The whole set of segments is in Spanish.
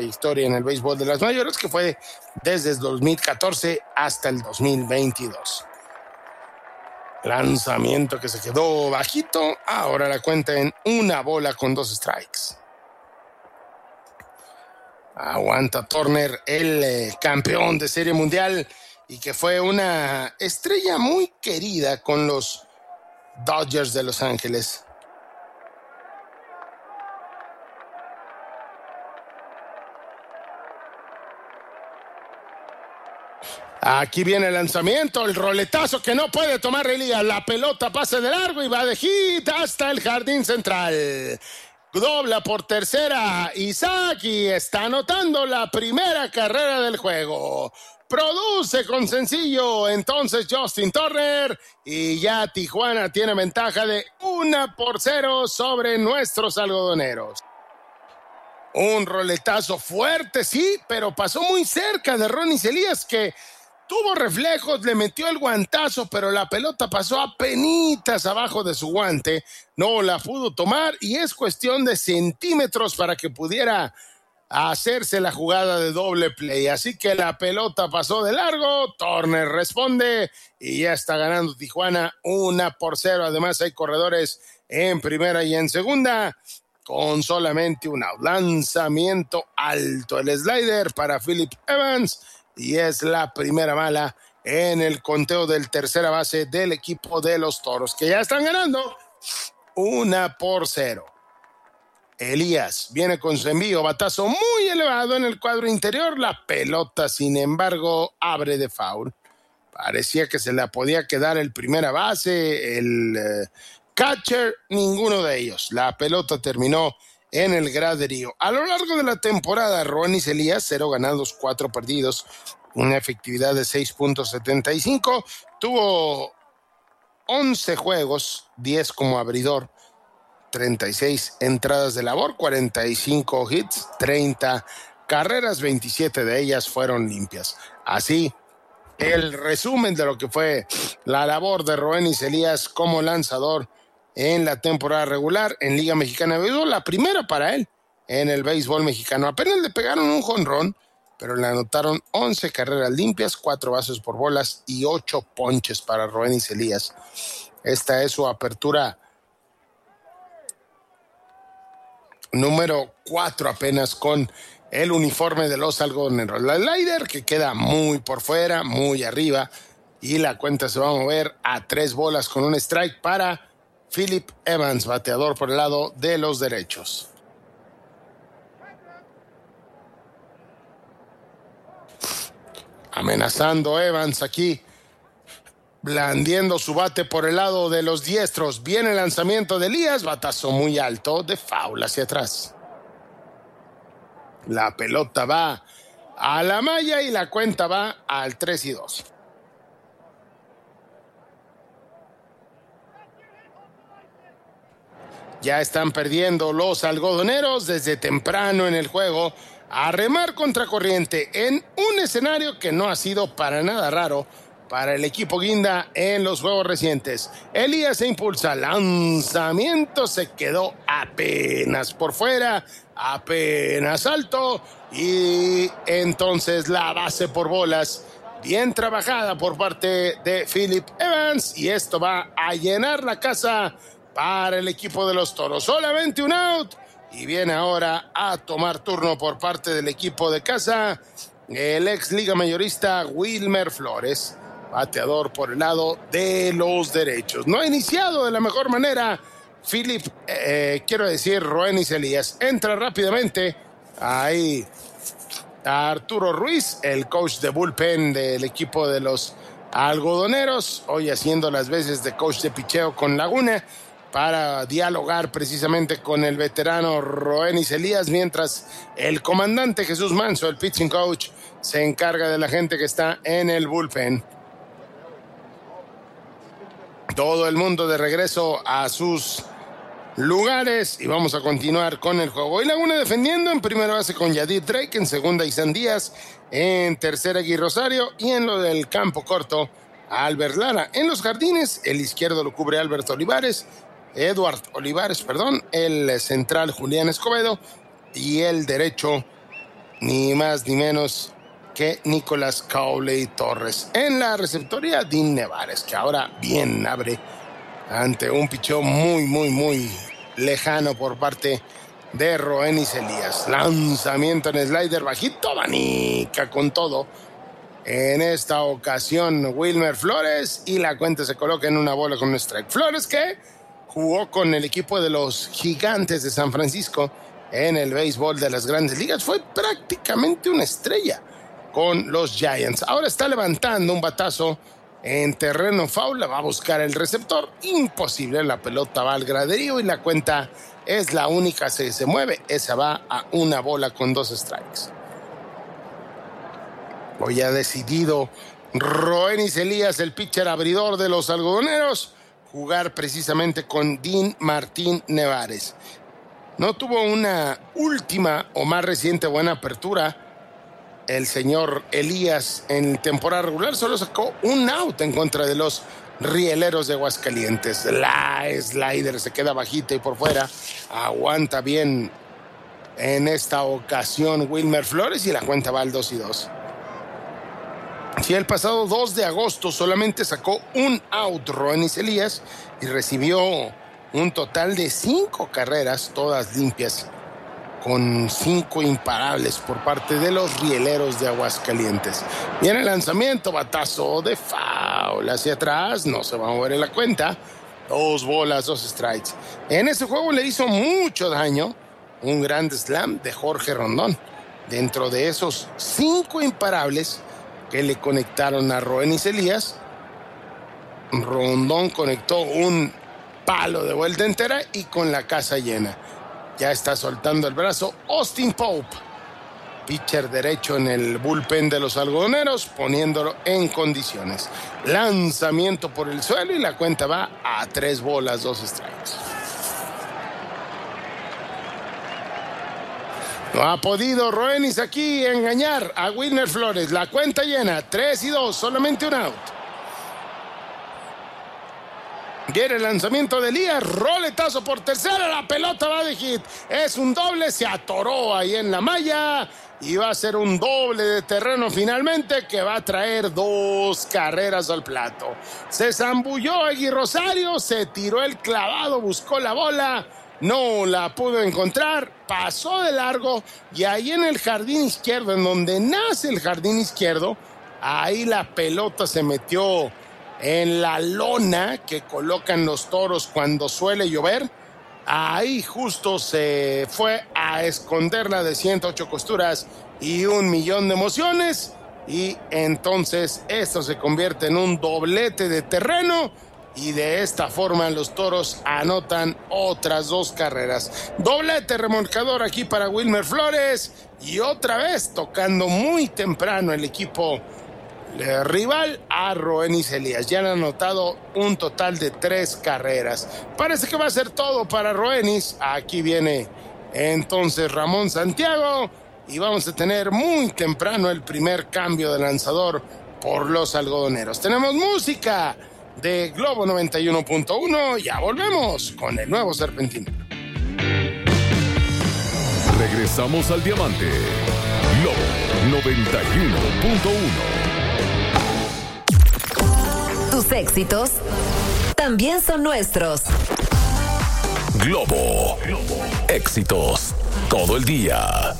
historia en el béisbol de las mayores, que fue desde el 2014 hasta el 2022. Lanzamiento que se quedó bajito. Ahora la cuenta en 1 bola con 2 strikes. Aguanta Turner, el campeón de Serie Mundial y que fue una estrella muy querida con los Dodgers de Los Ángeles. Aquí viene el lanzamiento, el roletazo que no puede tomar Elías. La pelota pasa de largo y va de hit hasta el jardín central. Dobla por tercera Isaac y está anotando la primera carrera del juego. Produce con sencillo entonces Justin Turner y ya Tijuana tiene ventaja de 1-0 sobre nuestros algodoneros. Un roletazo fuerte, sí, pero pasó muy cerca de Roenis Elias, que tuvo reflejos, le metió el guantazo, pero la pelota pasó apenitas abajo de su guante. No la pudo tomar y es cuestión de centímetros para que pudiera hacerse la jugada de doble play. Así que la pelota pasó de largo, Turner responde y ya está ganando Tijuana 1-0. Además hay corredores en primera y en segunda con solamente un out. Lanzamiento alto, el slider para Philip Evans y es la primera bala en el conteo del tercera base del equipo de los Toros, que ya están ganando 1-0. Elías viene con su envío, batazo muy elevado en el cuadro interior. La pelota, sin embargo, abre de foul. Parecía que se la podía quedar el primera base, el catcher, ninguno de ellos. La pelota terminó en el graderío. A lo largo de la temporada, Roenis Elias, 0 ganados, 4 perdidos, una efectividad de 6.75. Tuvo 11 juegos, 10 como abridor, 36 entradas de labor, 45 hits, 30 carreras, 27 de ellas fueron limpias. Así, el resumen de lo que fue la labor de Roenis Elias como lanzador en la temporada regular en Liga Mexicana de Béisbol, la primera para él en el béisbol mexicano. Apenas le pegaron un jonrón, pero le anotaron 11 carreras limpias, 4 bases por bolas y 8 ponches para Roenis Elias. Esta es su apertura número 4 apenas con el uniforme de los algodoneros. La slider que queda muy por fuera, muy arriba, y la cuenta se va a mover a 3 bolas con un strike para Philip Evans, bateador por el lado de los derechos. Amenazando Evans aquí, blandiendo su bate por el lado de los diestros. Viene el lanzamiento de Elías, batazo muy alto, de foul hacia atrás. La pelota va a la malla y la cuenta va al 3-2. Ya están perdiendo los algodoneros desde temprano en el juego, a remar contracorriente en un escenario que no ha sido para nada raro para el equipo guinda en los juegos recientes. Elías se impulsa, lanzamiento se quedó apenas por fuera, apenas alto, y entonces la base por bolas bien trabajada por parte de Philip Evans, y esto va a llenar la casa para el equipo de los Toros. Solamente un out y viene ahora a tomar turno por parte del equipo de casa el ex liga mayorista Wilmer Flores, bateador por el lado de los derechos. No ha iniciado de la mejor manera Roenis Elias. Entra rápidamente ahí Arturo Ruiz, el coach de bullpen del equipo de los algodoneros, hoy haciendo las veces de coach de picheo con Laguna, para dialogar precisamente con el veterano Roenis Elias, mientras el comandante Jesús Manso, el pitching coach, se encarga de la gente que está en el bullpen. Todo el mundo de regreso a sus lugares y vamos a continuar con el juego. Y Laguna defendiendo en primera base con Yadir Drake, en segunda Isan Díaz, en tercera Gui Rosario y en lo del campo corto Albert Lara. En los jardines el izquierdo lo cubre Edward Olivares, el central Julián Escobedo y el derecho ni más ni menos que Nicolás Cowley Torres. En la receptoría, Dean Nevares, que ahora bien abre ante un picheo muy lejano por parte de Roenis Elías. Lanzamiento en slider bajito, danica con todo. En esta ocasión, Wilmer Flores, y la cuenta se coloca en una bola con un strike. Flores, que jugó con el equipo de los Gigantes de San Francisco en el béisbol de las Grandes Ligas, fue prácticamente una estrella con los Giants. Ahora está levantando un batazo en terreno foul, la va a buscar el receptor, imposible, la pelota va al graderío y la cuenta es la única que se mueve. Esa va a una bola con 2 strikes. Hoy ha decidido Roenis Elías, el pitcher abridor de los algodoneros, jugar precisamente con Dean Martín Nevares. No tuvo una última o más reciente buena apertura el señor Elías en temporada regular, solo sacó un out en contra de los Rieleros de Aguascalientes. La slider se queda bajita y por fuera, aguanta bien en esta ocasión Wilmer Flores y la cuenta va al 2-2. Si el pasado 2 de agosto solamente sacó un out Roenis Elías y recibió un total de 5 carreras, todas limpias, con 5 imparables por parte de los Rieleros de Aguascalientes. Viene el lanzamiento, batazo de foul hacia atrás, no se va a mover en la cuenta. 2 bolas, 2 strikes. En ese juego le hizo mucho daño un grand slam de Jorge Rondón. Dentro de esos 5 imparables que le conectaron a Roenis Elías, Rondón conectó un palo de vuelta entera y con la casa llena. Ya está soltando el brazo Austin Pope, pitcher derecho en el bullpen de los algodoneros, poniéndolo en condiciones. Lanzamiento por el suelo y la cuenta va a 3 bolas, 2 strikes. No ha podido Roenis aquí engañar a Wilmer Flores. La cuenta llena, 3-2, solamente un out. Viene el lanzamiento de Elías, roletazo por tercera, la pelota va de hit. Es un doble, se atoró ahí en la malla y va a ser un doble de terreno finalmente que va a traer 2 carreras al plato. Se zambulló Egui Rosario, se tiró el clavado, buscó la bola, no la pudo encontrar, pasó de largo y ahí en el jardín izquierdo, en donde nace el jardín izquierdo, ahí la pelota se metió en la lona que colocan los toros cuando suele llover. Ahí justo se fue a esconderla de 108 costuras y 1,000,000 de emociones. Y entonces esto se convierte en un doblete de terreno. Y de esta forma los toros anotan otras 2 carreras. Doblete remolcador aquí para Wilmer Flores. Y otra vez tocando muy temprano el equipo rival a Roenis Elías. Ya han anotado un total de 3 carreras. Parece que va a ser todo para Roenis. Aquí viene entonces Ramón Santiago. Y vamos a tener muy temprano el primer cambio de lanzador por los algodoneros. Tenemos música de Globo 91.1. Ya volvemos con el nuevo Serpentín. Regresamos al Diamante. Globo 91.1. Tus éxitos también son nuestros. Globo. Éxitos todo el día.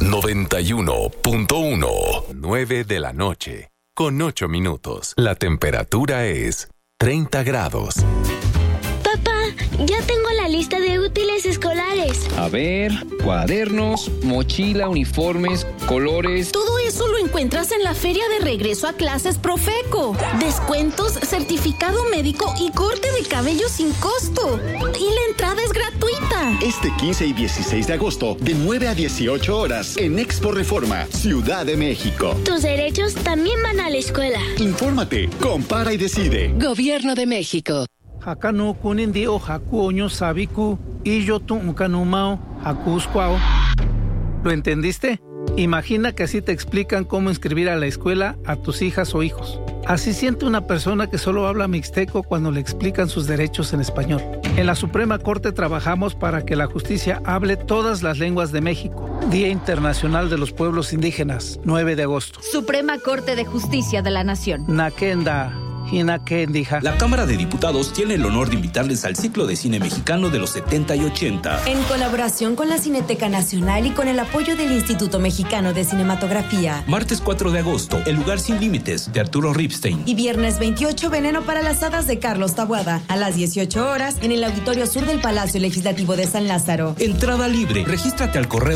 91.1. 9 de la noche, con 8 minutos. La temperatura es 30 grados. Papá, ya tengo la lista de útiles escolares. A ver, cuadernos, mochila, uniformes, colores. Todo eso lo encuentras en la Feria de Regreso a Clases Profeco. Descuentos, certificado médico y corte de cabello sin costo. Y la entrada es gratuita. Este 15 y 16 de agosto, de 9 a 18 horas, en Expo Reforma, Ciudad de México. Tus derechos también van a la escuela. Infórmate, compara y decide. Gobierno de México. Hakanu kunindio haku oño sabiku y yo tu ukanumao hakuskwao. ¿Lo entendiste? Imagina que así te explican cómo inscribir a la escuela a tus hijas o hijos. Así siente una persona que solo habla mixteco cuando le explican sus derechos en español. En la Suprema Corte trabajamos para que la justicia hable todas las lenguas de México. Día Internacional de los Pueblos Indígenas, 9 de agosto. Suprema Corte de Justicia de la Nación. Nakenda. La Cámara de Diputados tiene el honor de invitarles al ciclo de cine mexicano de los 70 y 80. En colaboración con la Cineteca Nacional y con el apoyo del Instituto Mexicano de Cinematografía. Martes 4 de agosto, El lugar sin límites, de Arturo Ripstein. Y viernes 28, Veneno para las hadas, de Carlos Taboada, a las 18 horas, en el Auditorio Sur del Palacio Legislativo de San Lázaro. Entrada libre. Regístrate al correo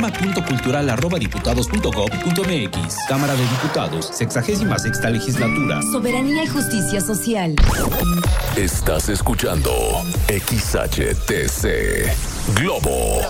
programa.cultural@diputados.gov.mx. Cámara de Diputados, 66ª Legislatura. Soberanía y Justicia Social. Estás escuchando XHTC Globo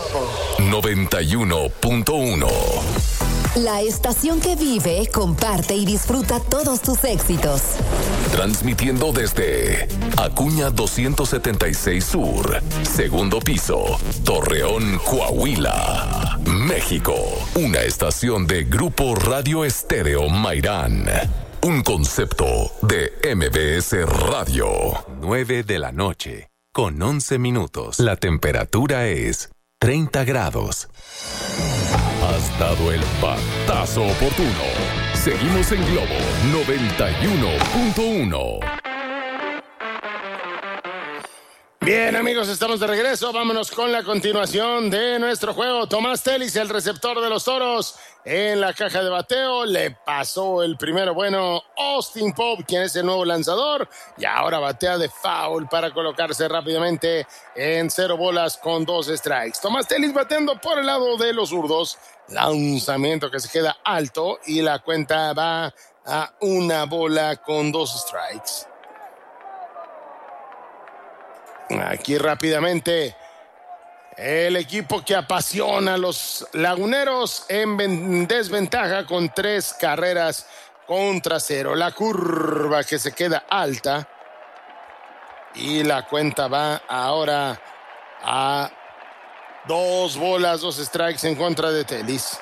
91.1. La estación que vive, comparte y disfruta todos tus éxitos. Transmitiendo desde Acuña 276 Sur, segundo piso, Torreón, Coahuila, México. Una estación de Grupo Radio Estéreo Mairán. Un concepto de MBS Radio. 9 de la noche, con 11 minutos. La temperatura es 30 grados. Has dado el batazo oportuno. Seguimos en Globo 91.1. Bien, amigos, estamos de regreso. Vámonos con la continuación de nuestro juego. Tomás Telis, el receptor de los Toros, en la caja de bateo. Le pasó el primero bueno Austin Pope, quien es el nuevo lanzador, y ahora batea de foul para colocarse rápidamente en 0 bolas con 2 strikes. Tomás Telis bateando por el lado de los zurdos. Lanzamiento que se queda alto y la cuenta va a 1 bola con 2 strikes. Aquí rápidamente el equipo que apasiona a los laguneros en desventaja con 3 carreras contra 0. La curva que se queda alta y la cuenta va ahora a 2 bolas, 2 strikes en contra de Telis.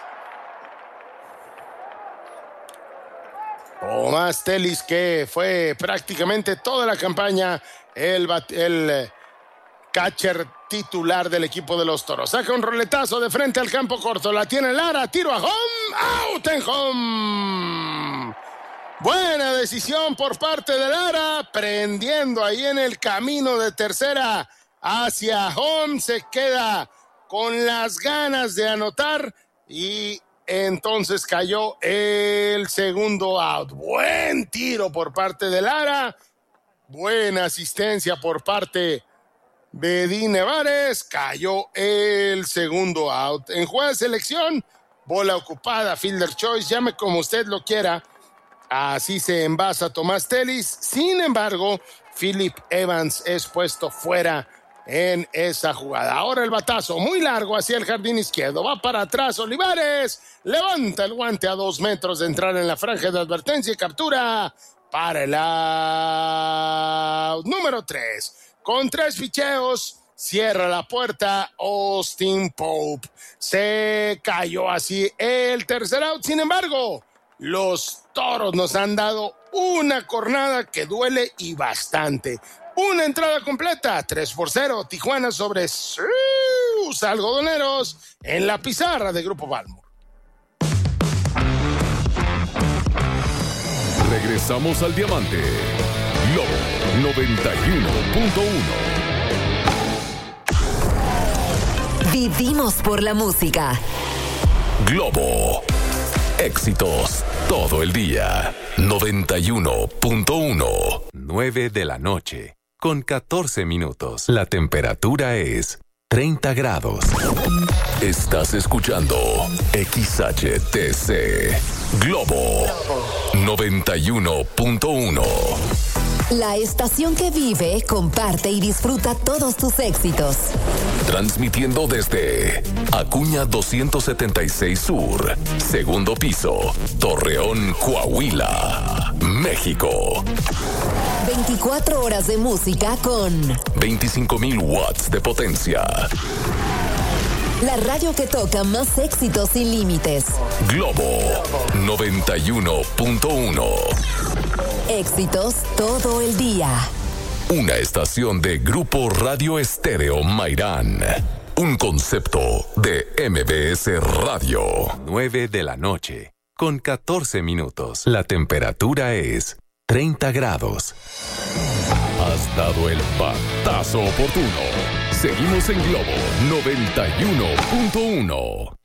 Tomás Telis, que fue prácticamente toda la campaña el catcher titular del equipo de los Toros. Saca un roletazo de frente al campo corto. La tiene Lara. Tiro a home. Out en home. Buena decisión por parte de Lara. Prendiendo ahí en el camino de tercera hacia home. Se queda con las ganas de anotar. Y entonces cayó el segundo out. Buen tiro por parte de Lara. Buena asistencia por parte de Eddie Nevares. Cayó el segundo out. En jugada de selección, bola ocupada, fielder choice, llame como usted lo quiera. Así se envasa Tomás Telis. Sin embargo, Philip Evans es puesto fuera en esa jugada. Ahora el batazo muy largo hacia el jardín izquierdo. Va para atrás Olivares. Levanta el guante a 2 metros de entrar en la franja de advertencia y captura para el out número 3. Con 3 picheos, cierra la puerta Austin Pope. Se cayó así el tercer out. Sin embargo, los Toros nos han dado una cornada que duele y bastante. Una entrada completa, 3-0. Tijuana sobre sus algodoneros en la pizarra de Grupo Balmo. Regresamos al Diamante. Globo 91.1. Vivimos por la música. Globo. Éxitos todo el día. 91.1. 9 de la noche. Con 14 minutos. La temperatura es 30 grados. Estás escuchando XHTC Globo 91.1. La estación que vive, comparte y disfruta todos tus éxitos. Transmitiendo desde Acuña 276 Sur, segundo piso, Torreón, Coahuila, México. 24 horas de música con 25,000 watts de potencia. La radio que toca más éxitos sin límites. Globo 91.1. Éxitos todo el día. Una estación de Grupo Radio Estéreo Mairán. Un concepto de MBS Radio. 9 de la noche, con 14 minutos. La temperatura es 30 grados. Has dado el batazo oportuno. Seguimos en Globo 91.1.